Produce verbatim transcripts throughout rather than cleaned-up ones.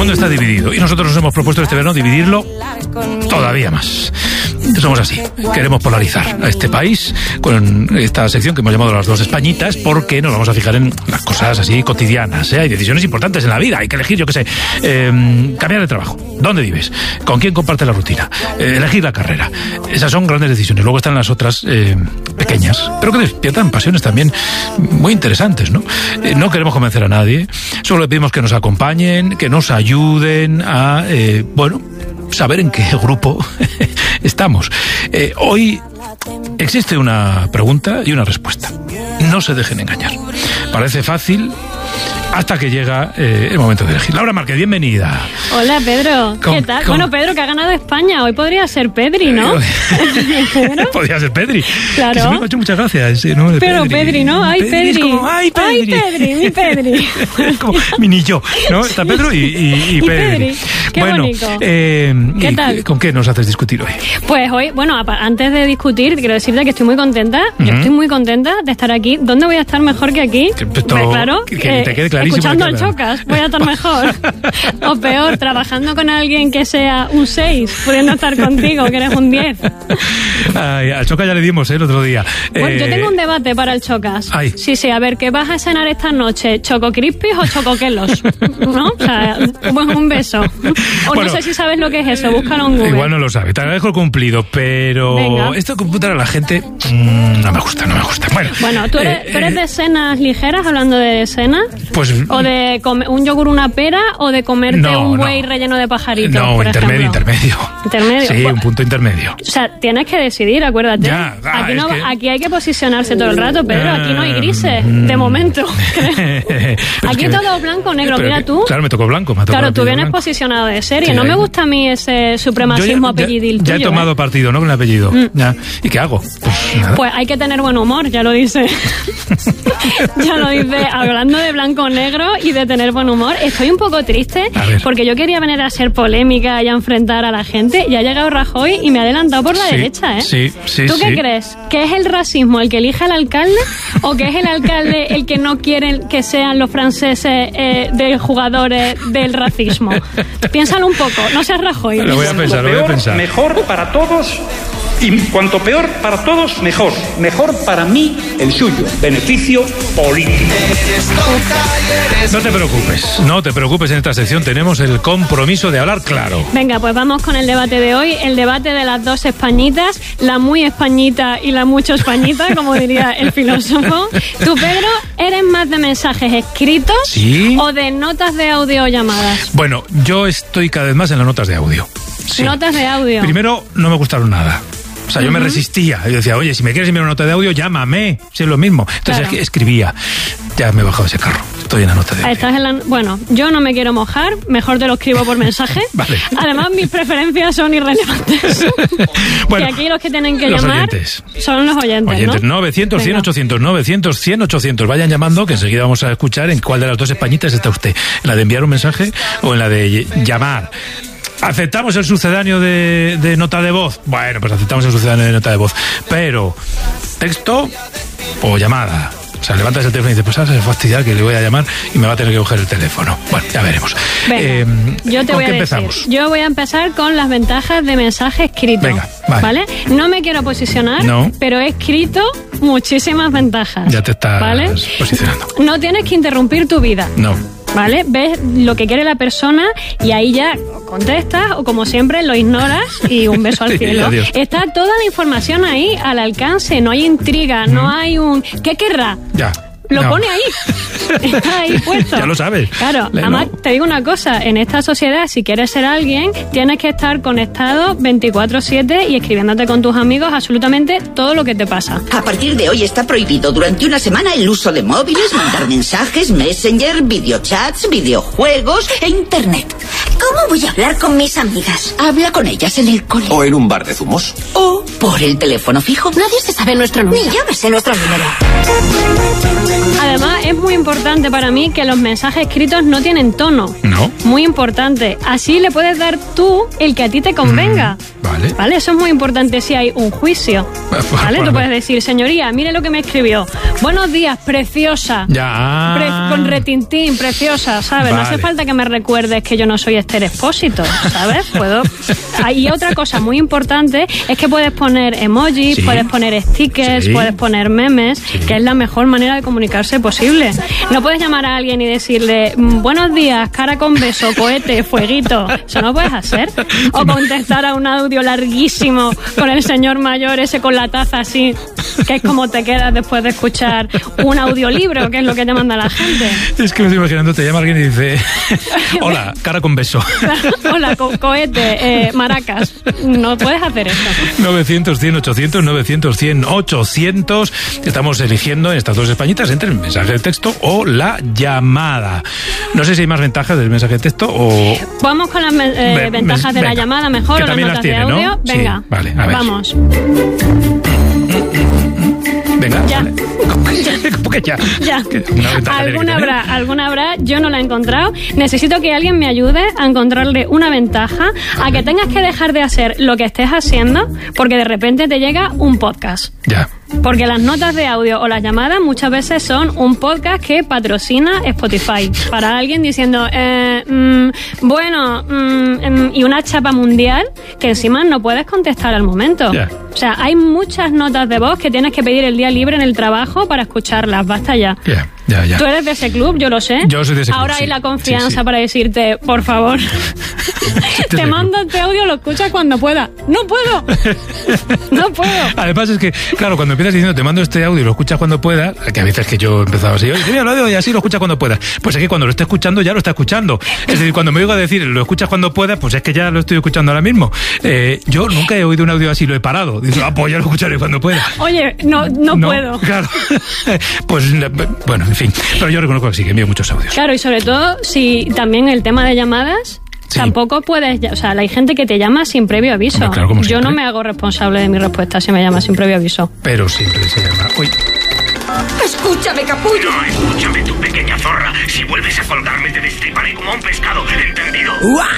mundo está dividido y nosotros nos hemos propuesto este verano dividirlo todavía más. Somos así, queremos polarizar a este país con esta sección que hemos llamado las dos Españitas, porque nos vamos a fijar en las cosas así cotidianas, ¿eh? Hay decisiones importantes en la vida, hay que elegir, yo qué sé, eh, cambiar de trabajo, dónde vives, con quién comparte la rutina, eh, elegir la carrera. Esas son grandes decisiones. Luego están las otras eh, pequeñas, pero que despiertan pasiones también muy interesantes, ¿no? Eh, no queremos convencer a nadie, solo le pedimos que nos acompañen, que nos ayuden a, eh, bueno, saber en qué grupo estamos. Eh, hoy existe una pregunta y una respuesta. No se dejen engañar. Parece fácil hasta que llega eh, el momento de elegir. Laura Márquez, bienvenida. Hola, Pedro. ¿Qué con, tal? Con... Bueno, Pedro, que ha ganado España. Hoy podría ser Pedri, ¿no? ¿Pedro? Podría ser Pedri. Claro. Que se me ha hecho mucha gracia ese nombre de Pero Pedri. Pedri, ¿no? ¡Ay, Pedri! Es como, ¡ay, Pedri! ¡Ay, Pedri! ¡Mi Pedri! Es como mi niño, ¿no? Está Pedro y, y, y, y Pedri. Pedri. ¡Qué bueno, bonito! Eh, ¿Qué tal? ¿Con qué nos haces discutir hoy? Pues hoy, bueno, antes de discutir, quiero decirte que estoy muy contenta. Uh-huh. Yo estoy muy contenta de estar aquí. ¿Dónde voy a estar mejor que aquí? Esto, pues claro, que, que eh, te quede clarísimo. Escuchando al Chocas, voy a estar mejor. O peor, trabajando con alguien que sea un seis, pudiendo estar contigo, que eres un diez. Ay, al Chocas ya le dimos, ¿eh? El otro día. Bueno, eh... yo tengo un debate para el Chocas. Ay. Sí, sí, a ver, ¿qué vas a cenar esta noche? ¿Choco Crispies o Choco Quelos? ¿No? O sea, bueno, un beso. O bueno, no sé si sabes lo que es eso, búscalo en Google. Igual no lo sabe, te agradezco el cumplido, pero Venga. Esto de computar a la gente mmm, no me gusta, no me gusta. Bueno, bueno ¿tú, eres, eh, ¿tú eres de cenas ligeras, hablando de cenas? Pues... ¿O de comer un yogur, una pera, o de comerte no, un buey no. relleno de pajaritos, No, por intermedio, ejemplo? intermedio. ¿Intermedio? Sí, Bueno, un punto intermedio. O sea, tienes que decidir, acuérdate. Ya, ah, aquí, no, que... aquí hay que posicionarse todo el rato, Pedro. Aquí no hay grises, de momento. Aquí que... todo blanco o negro. Mira que, tú. Claro, me tocó blanco. Me tocó claro, tú vienes blanco. posicionado de serie. Sí, no ahí... me gusta a mí ese supremacismo ya, apellidil ya, tuyo. Ya he tomado ¿eh? partido, ¿no? Con el apellido. Mm. Ya. ¿Y qué hago? Pues, nada. Pues hay que tener buen humor, ya lo dice. Ya lo dice. Hablando de blanco o negro y de tener buen humor, estoy un poco triste porque yo quería venir a ser polémica y a enfrentar a la gente, y ha llegado Rajoy y me ha adelantado por la sí, derecha, ¿eh? Sí, sí, ¿Tú qué sí. crees? ¿Que es el racismo el que elige al alcalde, o que es el alcalde el que no quiere que sean los franceses eh, de jugadores del racismo? Piénsalo un poco, no seas Rajoy. Lo voy a pensar, lo voy a pensar. Mejor para todos, y cuanto peor para todos, mejor. Mejor para mí, el suyo. Beneficio político. No te preocupes, no te preocupes, en esta sección tenemos el compromiso de hablar claro. Venga, pues vamos con el debate de hoy, el debate de las dos españitas, la muy españita y la mucho españita, como diría el filósofo. Tú, Pedro, ¿eres más de mensajes escritos ¿Sí? o de notas de audio o llamadas? Bueno, yo estoy cada vez más en las notas de audio. Sí. Notas de audio. Primero, no me gustaron nada. O sea, yo uh-huh. me resistía. Yo decía, oye, si me quieres enviar una nota de audio, llámame. Si es lo mismo. Entonces claro. escribía. Ya me he bajado ese carro. Estoy en la nota de audio. Estás en la... Bueno, yo no me quiero mojar. Mejor te lo escribo por mensaje. Vale. Además, mis preferencias son irrelevantes. Bueno, que aquí los que tienen que los llamar oyentes. son los oyentes, oyentes, ¿no? novecientos, cien, ochocientos, novecientos, cien, ochocientos. Vayan llamando, que enseguida vamos a escuchar en cuál de las dos españitas está usted. ¿En la de enviar un mensaje o en la de llamar? ¿Aceptamos el sucedáneo de, de nota de voz? Bueno, pues aceptamos el sucedáneo de nota de voz. Pero, ¿texto o llamada? O sea, levantas el teléfono y dices, pues ahora se fastidiar que le voy a llamar y me va a tener que coger el teléfono. Bueno, ya veremos. Venga, eh, yo te ¿con voy qué a empezamos? decir. Yo voy a empezar con las ventajas de mensaje escrito. Venga, vale. ¿Vale? No me quiero posicionar, no. pero he escrito muchísimas ventajas. Ya te estás ¿vale? posicionando. No tienes que interrumpir tu vida. No. ¿Vale? Ves lo que quiere la persona y ahí ya contestas, o como siempre lo ignoras y un beso al cielo. Sí, está toda la información ahí al alcance, no hay intriga, mm. no hay un ¿qué querrá? Ya. Lo no. pone ahí. Está ahí puesto. Ya lo sabes. Claro, Le, además no. te digo una cosa, en esta sociedad, si quieres ser alguien, tienes que estar conectado veinticuatro siete y escribiéndote con tus amigos absolutamente todo lo que te pasa. A partir de hoy está prohibido durante una semana el uso de móviles, mandar mensajes, messenger, videochats, videojuegos e internet. ¿Cómo voy a hablar con mis amigas? Habla con ellas en el cole. O en un bar de zumos. O por el teléfono fijo. Nadie se sabe nuestro número. Ni yo me sé nuestro número. Además, es muy importante para mí que los mensajes escritos no tienen tono. No. Muy importante. Así le puedes dar tú el que a ti te convenga. Mm, vale. Vale, eso es muy importante si hay un juicio. Vale, tú puedes decir, señoría, mire lo que me escribió. Buenos días, preciosa. Ya. Pre con retintín, preciosa, ¿sabes? Vale. No hace falta que me recuerdes que yo no soy Esther Expósito, ¿sabes? Puedo... Y otra cosa muy importante es que puedes poner emojis, sí. puedes poner stickers, sí. puedes poner memes, sí. que es la mejor manera de comunicarse posible. No puedes llamar a alguien y decirle, buenos días, cara con beso, cohete, fueguito. Eso no puedes hacer. O contestar a un audio larguísimo con el señor mayor ese con la taza así, que es como te quedas después de escuchar un audiolibro, que es lo que te manda la gente. Es que me estoy imaginando, te llama alguien y dice, hola, cara con beso. Hola, co cohete, eh, maracas. No puedes hacer eso. novecientos, cien, ochocientos, novecientos, cien, ochocientos. Estamos eligiendo en estas dos españitas entre el mensaje de texto o la llamada. No sé si hay más ventajas del mensaje de texto o... Vamos con las eh, Ve, ventajas me, de venga, la llamada mejor que o las también notas las tiene, de audio. ¿no? Venga, Sí, vale, a ver. Vamos. Venga, Ya. vale. ¿Cómo que ya? Ya. Una ventaja tiene que Alguna tener. habrá, alguna habrá. Yo no la he encontrado. Necesito que alguien me ayude a encontrarle una ventaja a que tengas que dejar de hacer lo que estés haciendo porque de repente te llega un podcast. Ya. Porque las notas de audio o las llamadas muchas veces son un podcast que patrocina Spotify. Para alguien diciendo, eh, mm, bueno, mm, mm, y una chapa mundial que encima no puedes contestar al momento. Yeah. O sea, hay muchas notas de voz que tienes que pedir el día libre en el trabajo para escucharlas. Basta ya. Ya, ya, ya. Tú eres de ese club, yo lo sé. Yo soy de ese club, Ahora sí. hay la confianza Sí, sí. para decirte, por favor, Este te es el mando club. este audio, lo escuchas cuando pueda. ¡No puedo! ¡No puedo! Además es que, claro, cuando empiezas diciendo te mando este audio y lo escuchas cuando puedas, que a veces que yo empezaba así, oye, mira, lo audio y así lo escuchas cuando puedas. Pues es que cuando lo esté escuchando ya lo está escuchando. Es decir, cuando me oigo decir lo escuchas cuando puedas, pues es que ya lo estoy escuchando ahora mismo. Eh, yo nunca he oído un audio así, lo he parado. Digo, ah, pues ya lo escucharé cuando pueda. Oye, no, no, puedo. Claro. Pues, bueno, en fin. Pero yo reconozco que sí, que envío muchos audios. Claro, y sobre todo, si también el tema de llamadas, Sí. tampoco puedes, o sea, hay gente que te llama sin previo aviso. Hombre, claro, como Yo siempre. no me hago responsable de mi respuesta si me llama sin previo aviso. Pero siempre se llama. Uy. Escúchame, capullo. No, escúchame, tu pequeña zorra. Si vuelves a colgarme, te destriparé como a un pescado. ¿Entendido?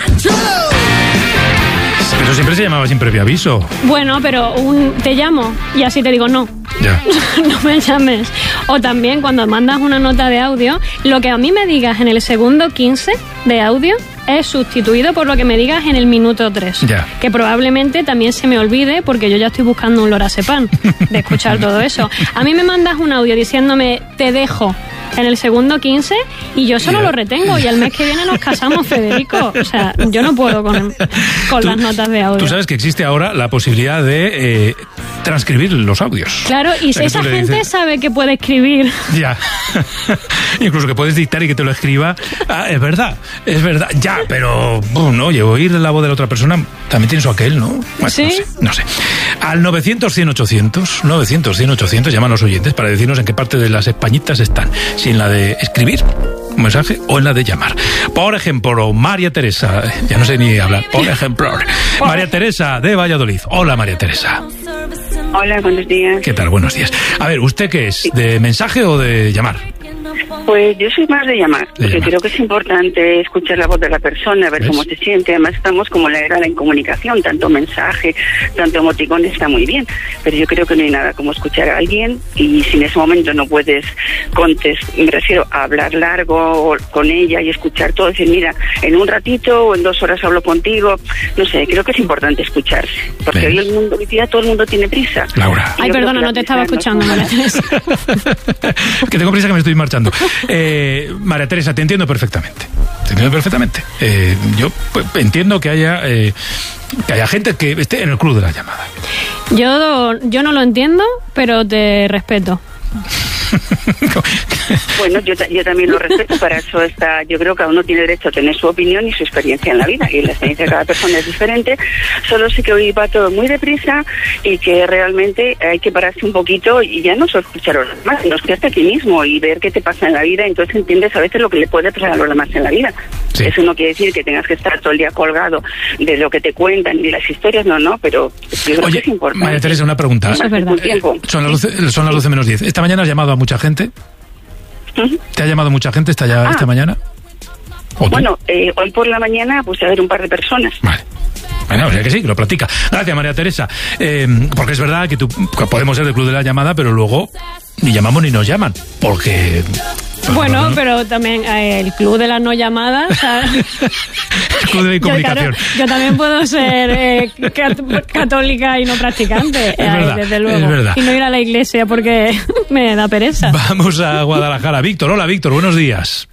Pero siempre se llamaba sin previo aviso. Bueno, pero un, te llamo y así te digo no. Ya. No me llames. O también cuando mandas una nota de audio, lo que a mí me digas en el segundo quince de audio es sustituido por lo que me digas en el minuto tres. Ya. Que probablemente también se me olvide porque yo ya estoy buscando un lorazepam de escuchar todo eso. A mí me mandas un audio diciéndome te dejo en el segundo quince y yo solo Ya. lo retengo y el mes que viene nos casamos, Federico. O sea, yo no puedo con, con Tú- las notas de audio. Tú sabes que existe ahora la posibilidad de eh, transcribir los audios. Claro, y O sea, si que tú esa le gente dices- sabe que puede escribir. Ya. Incluso que puedes dictar y que te lo escriba. Ah, es verdad, es verdad. Ya, pero bueno, oye, oír la voz de la otra persona también tiene su aquel, ¿no? Bueno, ¿Sí? No sé, no sé. Al novecientos, cien, ochocientos, novecientos, cien, ochocientos, llaman los oyentes para decirnos en qué parte de las españitas están. Si en la de escribir un mensaje o en la de llamar. Por ejemplo, María Teresa, ya no sé ni hablar. Por ejemplo, María Teresa de Valladolid. Hola, María Teresa. Hola, buenos días. ¿Qué tal? Buenos días. A ver, ¿usted qué es? ¿De mensaje o de llamar? Pues yo soy más de llamar, De porque llamar. creo que es importante escuchar la voz de la persona, ver ¿Ves? cómo se siente. Además estamos como en la era de la incomunicación, tanto mensaje, tanto emoticón está muy bien, pero yo creo que no hay nada como escuchar a alguien y si en ese momento no puedes contestar, me refiero a hablar largo con ella y escuchar todo, decir, mira, en un ratito o en dos horas hablo contigo, no sé, creo que es importante escucharse, porque ¿Ves? hoy el mundo, hoy día todo el mundo tiene prisa. Laura. Y Ay, yo creo perdona, que no te estaba la prisa escuchando, no- María Teresa. Que tengo prisa que me estoy marchando. Eh, María Teresa, te entiendo perfectamente. Te entiendo perfectamente. Eh, yo pues, entiendo que haya eh, que haya gente que esté en el club de la llamada. Yo, yo no lo entiendo, pero te respeto. Bueno, yo, yo también lo respeto, para eso está, yo creo que cada uno tiene derecho a tener su opinión y su experiencia en la vida, y la experiencia de cada persona es diferente, solo sí que hoy va todo muy deprisa y que realmente hay que pararse un poquito y ya no solo escuchar a los demás, sino escucharte a ti mismo y ver qué te pasa en la vida, entonces entiendes a veces lo que le puede pasar a los demás en la vida. Sí. Eso no quiere decir que tengas que estar todo el día colgado de lo que te cuentan y las historias, no, no, pero yo creo Oye, que es importante. María Teresa, una pregunta. Eso es verdad. Eh, son las doce, son las doce menos diez. ¿Esta mañana has llamado a mucha gente? ¿Uh-huh? ¿Te ha llamado mucha gente esta, ya, ah. esta mañana? Bueno, eh, hoy por la mañana pues a ver un par de personas. Vale. Bueno, o sea que sí, que lo platica. Gracias, María Teresa. Eh, porque es verdad que, tú, que podemos ser del club de la llamada, pero luego ni llamamos ni nos llaman. Porque... Bueno, no, pero también eh, el club de las no llamadas, o sea, el club de la comunicación. Yo, claro, yo también puedo ser eh, cat- católica y no practicante, es verdad, desde luego. Es verdad. Y no ir a la iglesia porque me da pereza. Vamos a Guadalajara. Víctor, hola Víctor, buenos días.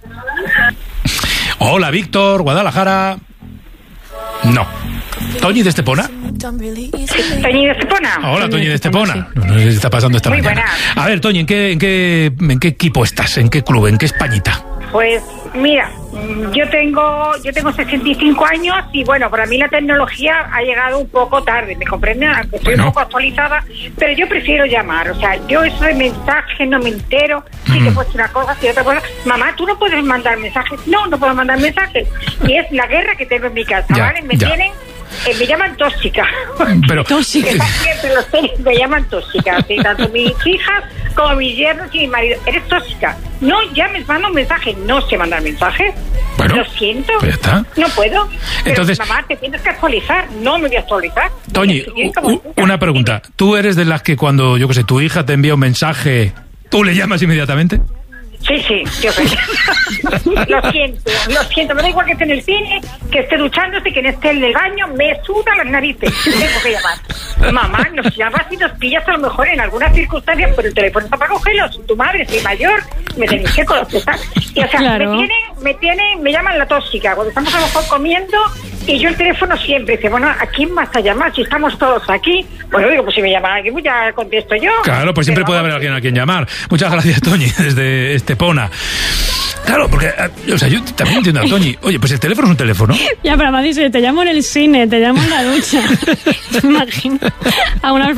Hola Víctor, Guadalajara. No. ¿Toñi de Estepona? Toñi de Estepona. Hola, Toñi de Estepona. No, no sé si está pasando esta Muy mañana. buenas. A ver, Toñi, ¿en qué, en, qué, ¿en qué equipo estás? ¿En qué club? ¿En qué Españita? Pues mira, yo tengo yo tengo sesenta y cinco años y bueno, para mí la tecnología ha llegado un poco tarde, ¿me comprenden? Estoy bueno. un poco actualizada, pero yo prefiero llamar, o sea, yo eso de mensaje no me entero, si mm. te puedes una cosa, si otra cosa. Mamá, ¿tú no puedes mandar mensajes? No, no puedo mandar mensajes. Y es la guerra que tengo en mi casa, ya, ¿vale? Me ya. tienen... Eh, me llaman tóxica. Pero tóxica. Siempre los tenis me llaman tóxica. ¿Sí? Tanto mis hijas como mis yernos y mi marido. Eres tóxica. No llames, manda un mensaje. No sé mandar mensajes. Bueno, lo siento. Pues ya está. No puedo. Pero, entonces, mamá, te tienes que actualizar. No me voy a actualizar. Toñi, u- una pregunta. ¿Tú eres de las que cuando, yo qué sé, tu hija te envía un mensaje, tú le llamas inmediatamente? Sí, sí, yo sé. Lo siento, lo siento. Me da igual que esté en el cine, que esté duchándose, que esté en el baño, me suda las narices. Tengo que llamar. Mamá, nos llamas y nos pillas a lo mejor en algunas circunstancias, pero el teléfono está para cogerlo. Si tu madre, soy mayor, me tenéis que contestar. Y o sea, claro. me tienen, me tienen, me llaman la tóxica. Cuando estamos a lo mejor comiendo y yo el teléfono siempre dice, bueno, ¿a quién vas a llamar? Si estamos todos aquí. Bueno, digo, pues si me llaman aquí, pues ya contesto yo. Claro, pues siempre puede haber alguien a quien llamar. Muchas gracias, Toñi, desde Estepona. Claro, porque, o sea, yo también entiendo a Toñi. Oye, pues el teléfono es un teléfono. Ya, pero además dice, te llamo en el cine, te llamo en la ducha. Me imagino. A una...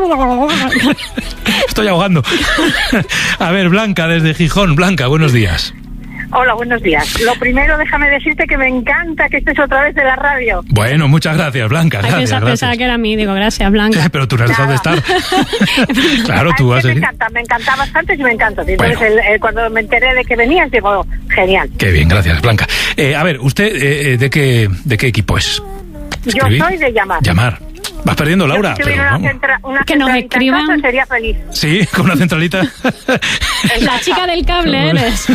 Estoy ahogando. A ver, Blanca, desde Gijón. Blanca, buenos días. Hola, buenos días. Lo primero, déjame decirte que me encanta que estés otra vez en la radio. Bueno, muchas gracias, Blanca. Gracias, Ay, pensaba, pensaba que era a mí, digo, gracias, Blanca. Pero tú no has dejado de estar. Claro, tú vas a seguir. Me encanta, me encanta bastante y me encanta. Entonces, bueno. el, el, cuando me enteré de que venías, digo, genial. Qué bien, gracias, Blanca. Eh, a ver, ¿usted eh, de qué de qué equipo es? ¿Escribir? Yo soy de llamar. Llamar. Vas perdiendo, Laura. Si pero una, vamos. centra, una que nos escriban. Casa, sería feliz. Sí, con una centralita. La chica del cable eres.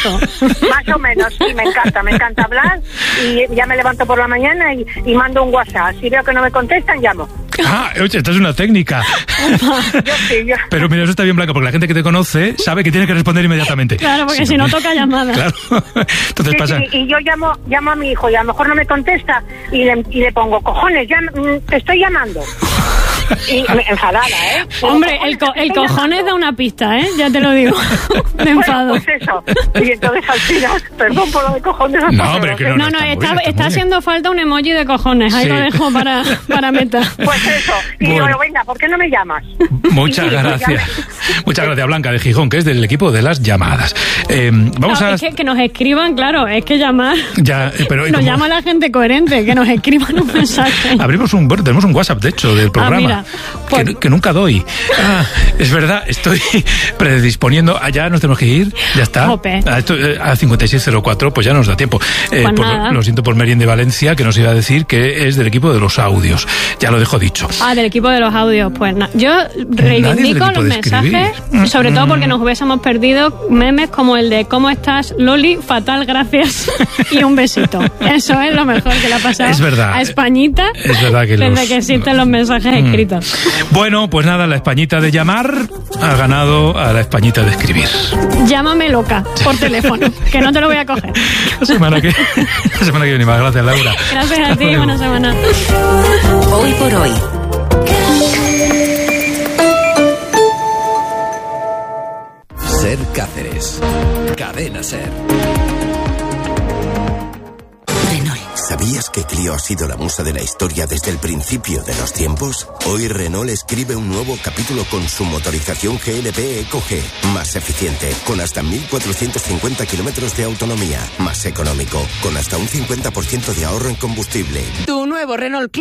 Más o menos, sí, me encanta, me encanta hablar y ya me levanto por la mañana y, y mando un WhatsApp. Si veo que no me contestan, llamo. Ah, oye, esta es una técnica. Yo sí, yo. Pero mira, eso está bien, Blanca, porque la gente que te conoce sabe que tiene que responder inmediatamente. Claro, porque si no, no toca llamada. Claro. Entonces sí, pasa. Sí, y yo llamo llamo a mi hijo y a lo mejor no me contesta y le, y le pongo, cojones, ya mm, te estoy llamando. Y me, enfadada, ¿eh? Hombre, el, co el cojones da una pista, ¿eh? Ya te lo digo. Me enfado. Bueno, pues eso. Y entonces al final, perdón por lo de cojones. No, hombre, que no, no, no, no está, está, está haciendo falta un emoji de cojones. Ahí sí. Lo dejo para, para meta. Pues eso. Y bueno. Digo, venga, ¿por qué no me llamas? Muchas gracias. Muchas gracias, Blanca de Gijón, que es del equipo de las llamadas. Eh, vamos no, a... Es que, que nos escriban, claro, es que llamar... Ya, pero, nos como... llama la gente coherente, que nos escriban un mensaje. Abrimos un... Bueno, tenemos un WhatsApp, de hecho, del programa. Ah, mira, pues... que, que nunca doy. Ah, es verdad, estoy predisponiendo. Allá nos tenemos que ir, ya está. A, esto, a cincuenta y seis cero cuatro, pues ya nos da tiempo. Eh, pues por, lo, lo siento por Merien de Valencia, que nos iba a decir que es del equipo de los audios. Ya lo dejo dicho. Ah, del equipo de los audios. Pues no. Yo reivindico los mensajes, sobre mm. todo porque nos hubiésemos perdido memes como el de ¿cómo estás, Loli? Fatal, gracias y un besito. Eso es lo mejor que le ha pasado es verdad, a Españita es verdad que desde los... que existen los mensajes mm. escritos. Bueno, pues nada, la Españita de llamar ha ganado a la Españita de escribir. Llámame loca por teléfono, que no te lo voy a coger. La semana que, la semana que viene más. Gracias, Laura. Gracias a ti, buena semana. Hoy por hoy. Ser Cáceres. Cadena Ser. ¿Sabías que Clio ha sido la musa de la historia desde el principio de los tiempos? Hoy Renault escribe un nuevo capítulo con su motorización G L P Eco G, más eficiente, con hasta mil cuatrocientos cincuenta kilómetros de autonomía, más económico, con hasta un cincuenta por ciento de ahorro en combustible. Tu nuevo Renault Clio